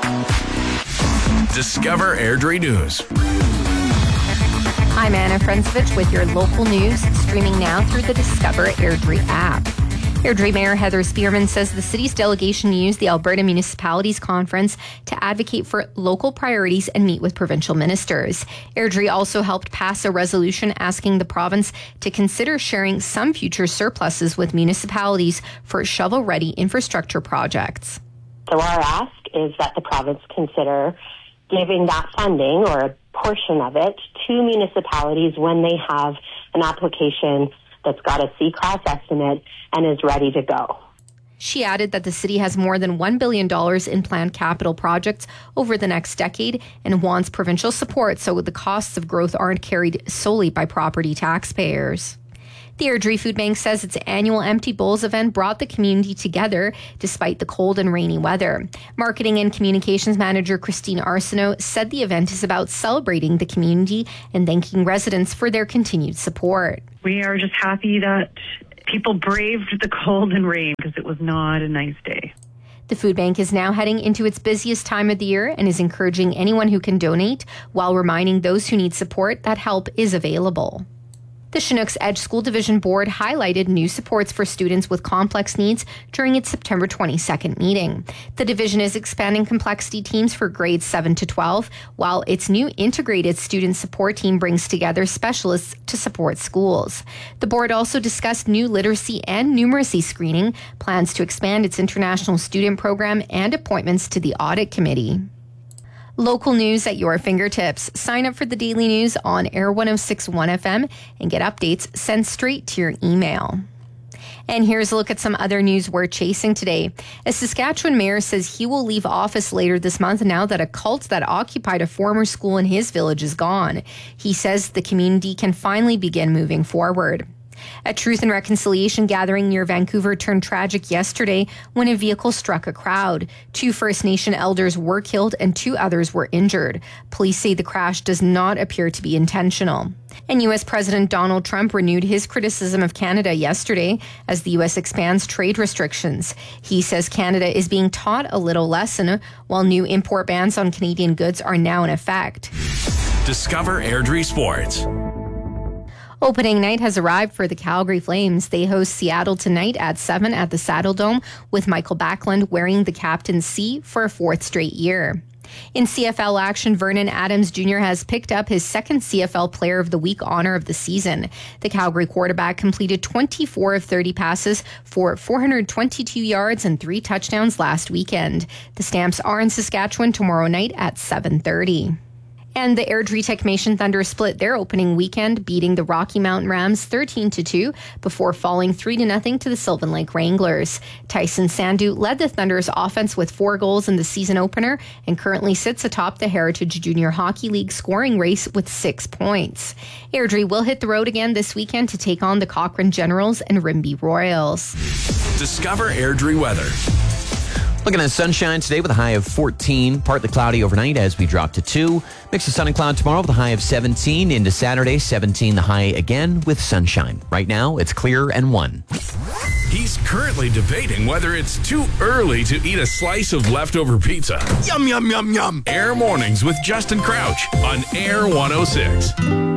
Discover Airdrie News. I'm Anna Frenzovich with your local news, streaming now through the Discover Airdrie app. Airdrie Mayor Heather Spearman says the city's delegation used the Alberta Municipalities Conference to advocate for local priorities and meet with provincial ministers. Airdrie also helped pass a resolution asking the province to consider sharing some future surpluses with municipalities for shovel-ready infrastructure projects. So our ask is that the province consider giving that funding or a portion of it to municipalities when they have an application that's got a C-class estimate and is ready to go. She added that the city has more than $1 billion in planned capital projects over the next decade and wants provincial support so the costs of growth aren't carried solely by property taxpayers. The Airdrie Food Bank says its annual Empty Bowls event brought the community together despite the cold and rainy weather. Marketing and Communications Manager Christine Arsenault said the event is about celebrating the community and thanking residents for their continued support. We are just happy that people braved the cold and rain because it was not a nice day. The food bank is now heading into its busiest time of the year and is encouraging anyone who can donate while reminding those who need support that help is available. The Chinooks Edge School Division Board highlighted new supports for students with complex needs during its September 22nd meeting. The division is expanding complexity teams for grades 7 to 12, while its new integrated student support team brings together specialists to support schools. The board also discussed new literacy and numeracy screening, plans to expand its international student program, and appointments to the audit committee. Local news at your fingertips. Sign up for the daily news on Air 106.1 FM and get updates sent straight to your email. And here's a look at some other news we're chasing today. A Saskatchewan mayor says he will leave office later this month now that a cult that occupied a former school in his village is gone. He says the community can finally begin moving forward. A Truth and Reconciliation gathering near Vancouver turned tragic yesterday when a vehicle struck a crowd. 2 First Nation elders were killed and 2 others were injured. Police say the crash does not appear to be intentional. And U.S. President Donald Trump renewed his criticism of Canada yesterday as the U.S. expands trade restrictions. He says Canada is being taught a little lesson while new import bans on Canadian goods are now in effect. Discover Airdrie Sports. Opening night has arrived for the Calgary Flames. They host Seattle tonight at 7 at the Saddledome, with Michael Backlund wearing the captain's C for a 4th straight year. In CFL action, Vernon Adams Jr. has picked up his 2nd CFL Player of the Week honor of the season. The Calgary quarterback completed 24 of 30 passes for 422 yards and 3 touchdowns last weekend. The Stamps are in Saskatchewan tomorrow night at 7:30. And the Airdrie Techmation Thunder split their opening weekend, beating the Rocky Mountain Rams 13-2 before falling 3-0 to the Sylvan Lake Wranglers. Tyson Sandu led the Thunder's offense with 4 goals in the season opener and currently sits atop the Heritage Junior Hockey League scoring race with 6 points. Airdrie will hit the road again this weekend to take on the Cochrane Generals and Rimbey Royals. Discover Airdrie weather. Looking at sunshine today with a high of 14, partly cloudy overnight as we drop to 2. Mix of sun and cloud tomorrow with a high of 17. Into Saturday, 17 the high again with sunshine. Right now, it's clear and 1. He's currently debating whether it's too early to eat a slice of leftover pizza. Yum, yum, yum, yum. Air Mornings with Justin Crouch on Air 106.